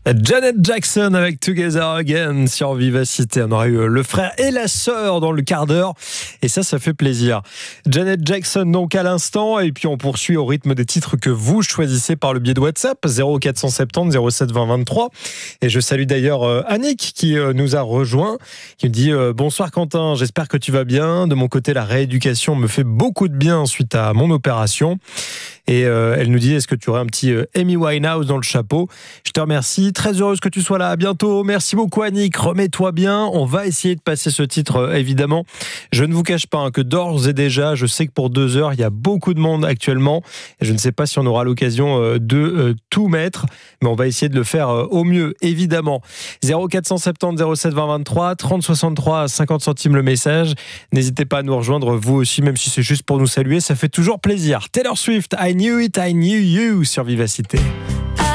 Janet Jackson avec Together Again sur Vivacité. On aura eu le frère et la sœur dans le quart d'heure et ça fait plaisir. Janet Jackson donc à l'instant et puis on poursuit au rythme des titres que vous choisissez par le biais de WhatsApp 0470 07 20 23 et je salue d'ailleurs Annick qui nous a rejoint, qui me dit bonsoir Quentin, j'espère que tu vas bien. De mon côté la rééducation me fait beaucoup de bien suite à mon opération. Et elle nous dit, est-ce que tu aurais un petit Amy Winehouse dans le chapeau? Je te remercie, très heureuse que tu sois là, à bientôt. Merci beaucoup Annick, remets-toi bien. On va essayer de passer ce titre, évidemment. Je ne vous cache pas que d'ores et déjà, je sais que pour 2 heures, il y a beaucoup de monde actuellement. Et je ne sais pas si on aura l'occasion de tout mettre, mais on va essayer de le faire au mieux, évidemment. 0470 07 20 23, 30 63 50 centimes le message. N'hésitez pas à nous rejoindre, vous aussi, même si c'est juste pour nous saluer, ça fait toujours plaisir. Taylor Swift, I Knew It, I Knew You sur Vivacité.